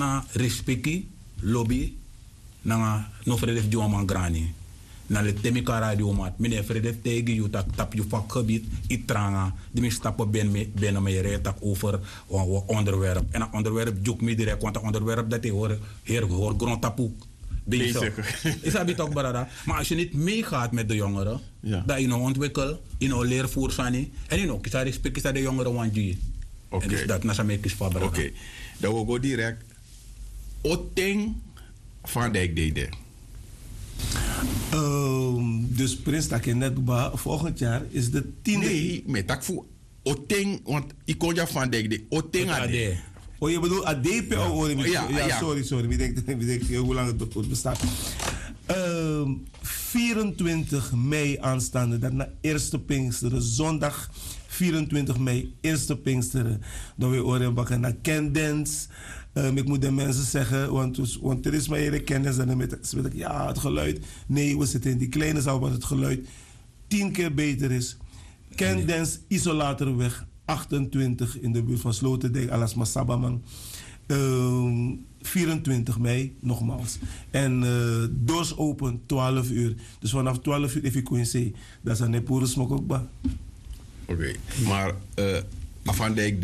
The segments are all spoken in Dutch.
na respecti lobby na no Fredef Joman Grani. Na le temika radio mat. Meneer Fredef tegen je dat tap je vakgebied. Itranga. Die mis stappen binnen mij rijdt over onderwerp. En dat onderwerp joek me direct. Want dat onderwerp dat hij hoor grond tapu. Bezig. Is dat toch barada? Maar als je niet meegaat met de jongeren. Ja. Dat je nou ontwikkelt. Je nou leervoer sani. En je nou kies respect is dat de jongeren want je. Oké. En dus dat na zijn kies van barada. Oké. Dan we go direct. Oteng Van Dijk deed. Dus Prins dat je net volgend jaar is de 10e. Nee, met dat voor Oteng, want ik kon je Van Dijk de Oteng AD. Oh, je bedoelt ADPO? Ja, sorry. Wie denkt hoe lang het bestaat? 24 mei aanstaande, dat na eerste Pinksteren, zondag 24 mei, eerste Pinksteren. Dan weer oren bakken naar Kendens. Ik moet de mensen zeggen, want er is maar hele kennis. En dan met ik, ja, het geluid. Nee, we zitten in die kleine zaal waar het geluid 10 keer beter is. Kendens Isolatorweg 28 in de buurt van Sloterdijk, Alas Masabaman. 24 mei, nogmaals. En doors open 12 uur. Dus vanaf 12 uur, even kunnen zeggen, dat is een nepure smok ook. Oké, maar Van Dijk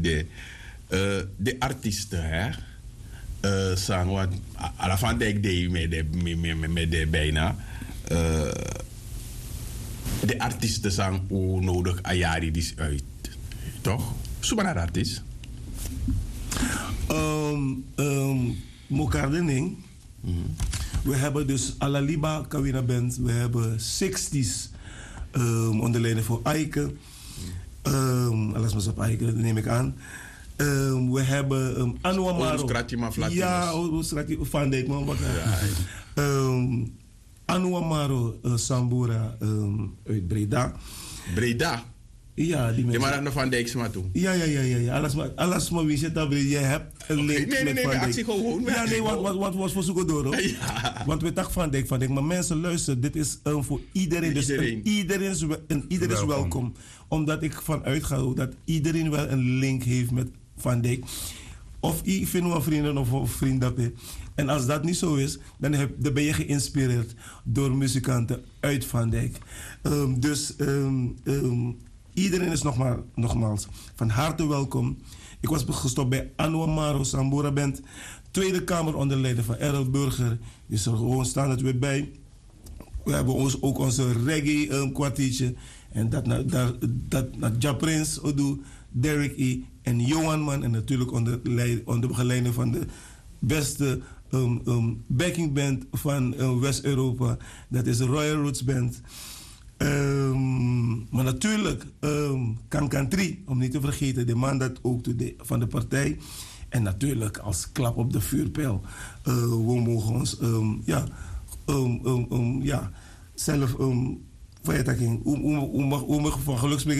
de artiesten, hè? Zijn wat. Van Dijk deed met de bijna. De artiesten zijn ook nodig een jaar die uit. Toch? Zoek maar naar artiest. Mokardening. We hebben dus Alaliba Kawina Band. We hebben 60s onder leiding voor Eike. Alles maar op Eike, dat neem ik aan. We hebben Anouar Maro. Ja, Van Dijk man. Anouar Maro Sambura uit Breda. Breda? Ja, die mensen. Maar dan Van Dijk maar toe. Ja. Alles maar wie zit daar. Je hebt een link met Van Dijk. Actie gewoon. Ja, nee, wat was voor zoeken door. Ja. Want we dachten Van Dijk. Maar mensen, luister, dit is voor iedereen. Dus iedereen is welkom. Omdat ik vanuit ga dat iedereen wel een link heeft met Van Dijk. Of ik vind wel vrienden of vrienden. En als dat niet zo is, dan ben je geïnspireerd door muzikanten uit Van Dijk. Iedereen is nogmaals van harte welkom. Ik was gestopt bij Anouar Maro Sambora Band. Tweede Kamer onder leiding van Errol Burger. Die is er gewoon staan het weer bij. We hebben ook onze reggae kwartiertje. En dat naar Japrins Odu, Derek E. en Johan Man. En natuurlijk onder begeleiding van de beste backing band van West-Europa. Dat is de Royal Roots Band. Maar natuurlijk, Kankan 3, om niet te vergeten, de man dat ook van de partij. En natuurlijk, als klap op de vuurpijl, we mogen ons zelf van geluksmee